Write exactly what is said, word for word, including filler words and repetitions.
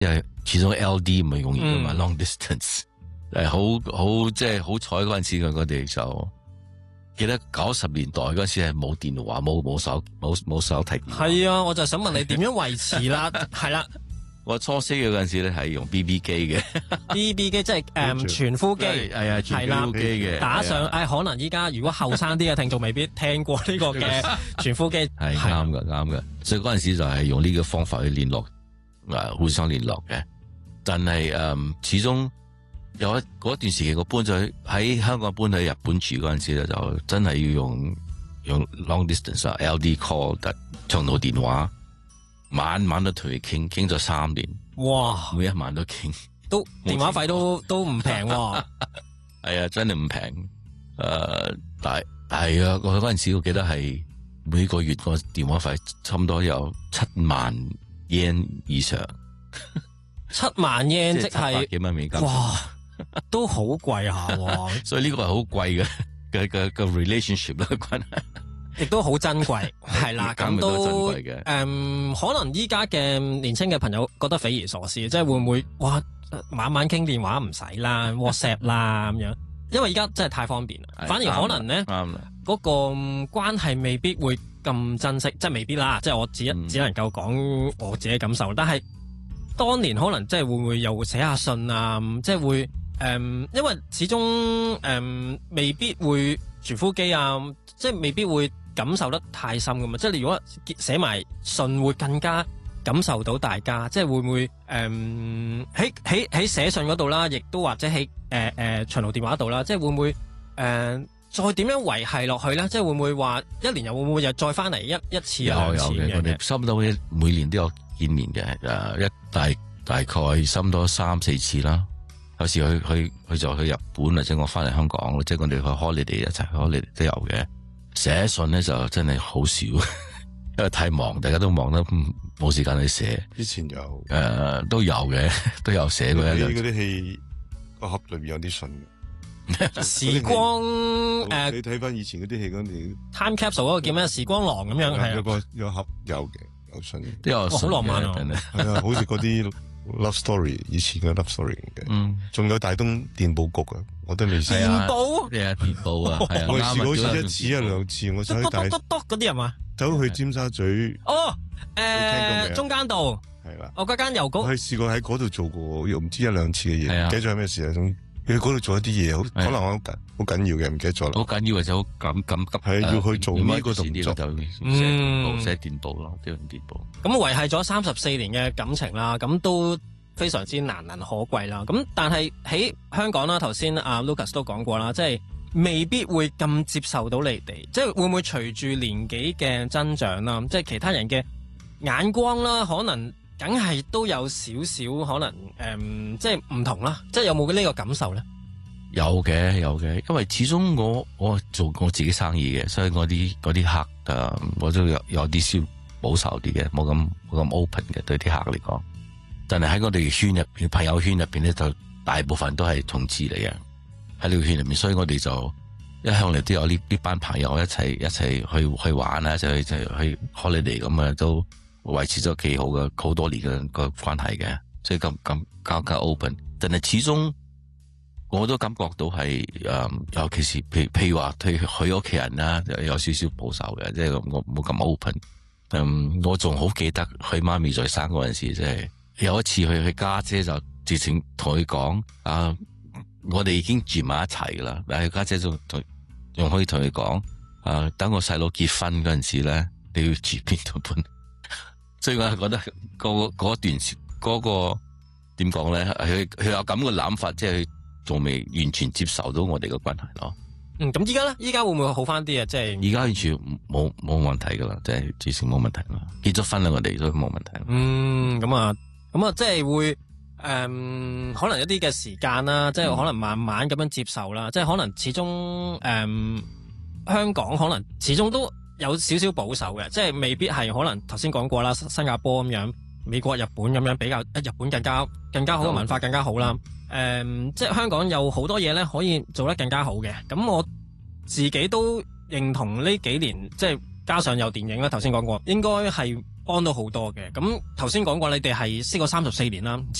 因為始終 L D 唔係容易噶嘛、 嗯、 ，long distance 係好好即係好彩嗰陣時嘅我哋就記得九十年代嗰陣時係冇電話冇冇手冇冇手提電話。 係啊，我就想問你點樣維持啦？係啦。 我初識嘅嗰陣時咧係用 B B 機嘅 ，B B 機即係誒傳呼機， 係啊，傳呼機嘅打上誒、哎，可能依家如果後生啲嘅聽眾未必聽過呢個嘅傳呼機，係啱嘅，啱嘅。所以嗰陣時就係用呢個方法去聯絡，誒，互相聯絡嘅。但係誒、嗯，始終有一嗰段時期，我搬咗喺香港搬去日本住嗰陣時咧，就真係要用用 long distance L D call 長途電話。晚晚都同佢傾，傾咗三年。 哇！ 每一晚都傾， 都電話費都都唔平喎。 係啊，真係唔平。誒、呃，但係啊，我嗰陣時我記得係每個月個電話費差唔多有七萬 yen 以上。 七萬 yen 即係幾蚊美金。 哇，都好貴下。 所以呢個係好貴嘅嘅嘅嘅 relationship 啦關係。 亦都好珍貴，係啦，咁都誒、嗯，可能依家嘅年輕嘅朋友覺得匪夷所思，即係會唔會哇晚晚傾電話唔使啦 ，WhatsApp 啦咁樣，因為而家真係太方便啦，反而可能咧嗰個關係未必會咁珍惜，即係未必啦，即係我只、嗯、只能夠講我自己感受，但係當年可能即係會唔會又寫下信啊，即係會誒、嗯，因為始終誒、嗯、未必會傳呼機啊，即係未必會。感受得太深噶嘛，即係你如果寫埋信會更加感受到大家，即係會唔會誒喺喺喺寫信嗰度啦，亦都或者喺誒誒長途電話度啦，即係會唔會誒、呃、再點樣維繫落去咧？即係會唔會話一年又會唔會又再翻嚟一一次兩次嘅？ 有有嘅，我哋差唔多每年都有見面嘅，誒一大大概差唔多三四次啦。有時去去去就去日本或者我翻嚟香港，即係我哋去holiday一齊去holiday都有嘅。寫信咧就真係好少，因為太忙，大家都忙得冇時間去寫。 之前有誒、呃、都有嘅，都有寫過一兩。 嗰啲戲個盒裏邊有啲信嘅。 時光誒、呃， 你睇翻以前嗰啲戲嗰啲 time capsule 嗰個叫咩？時光囊咁樣係。 有個有個盒有嘅有信， 都有信。 好浪漫啊！ 係啊，好似嗰啲 love story 以前嘅 love story 嘅。嗯，仲有大東電報局啊！我都未試。 電報？ 係啊，電報啊，係啊， 我試過好似一次一兩次，我想大。 篤篤篤嗰啲人嘛？ 走去尖沙咀。 哦，誒，中間道。係啦。我嗰間郵局。 我係試過喺嗰度做過，又唔知一兩次嘅嘢，唔記得咗係咩事啊？總喺嗰度做一啲嘢，好可能我緊好緊要嘅，唔記得咗啦。 好緊要或者好緊緊急。 係要去做呢個動作， 就寫寫電報咯，啲電報。 咁維繫咗三十四年嘅感情啦，咁都非常之難能可貴啦。咁但係喺香港啦，頭先阿 Lucas 都講過啦，即係未必會咁接受到你哋，即係會唔會隨住年紀嘅增長啦，即係其他人嘅眼光啦，可能梗係都有少少可能誒、嗯，即係唔同啦。即係有冇呢個感受咧？ 有嘅，有嘅，因為始終我我做我自己生意嘅，所以我啲嗰啲客誒，我都有有啲少保守啲嘅，冇咁冇咁 open 嘅對啲客嚟講。但係喺我哋圈入邊，朋友圈入邊咧，就大部分都係同志嚟嘅，喺呢個圈入面，所以我哋就一向嚟都有呢呢班朋友一齊一齊去去玩啊，一齊去去 holiday 咁啊，都維持咗幾好嘅好多年嘅個關係嘅，所以咁咁交交 open。但係始終我都感覺到係誒、嗯，尤其是譬譬如話對佢屋企人啦，有少少保守嘅，即係我冇咁 open。嗯，我仲好記得佢媽咪在生嗰陣時，即係。有一次佢佢家姐就直情同佢講啊，我哋已經住埋一齊噶啦，但係佢家姐仲同仲可以同佢講啊，等我細佬結婚嗰陣時咧，你要住邊度搬？所以我係覺得嗰嗰段嗰、嗰個點講咧，佢佢有咁嘅諗法，即係佢仲未完全接受到我哋嘅關係咯。 嗯，咁依家咧，依家會唔會好翻啲啊？即係而家完全冇冇問題噶啦，即係至少冇問題啦。結咗婚啦，我哋都冇問題。 嗯，咁啊。咁啊，即係會誒、嗯，可能一啲嘅時間啦，即係可能慢慢咁樣接受啦、嗯。即係可能始終誒、嗯，香港可能始終都有少少保守嘅，即係未必係可能頭先講過啦，新加坡咁樣，美國、日本咁樣比較，日本更加更加好嘅文化更加好啦。誒、嗯，即係香港有好多嘢咧可以做得更加好嘅。咁我自己都認同呢幾年，即係加上有電影啦，頭先講過，應該係幫到好多嘅。咁頭先講過，你哋係識過三十四年啦。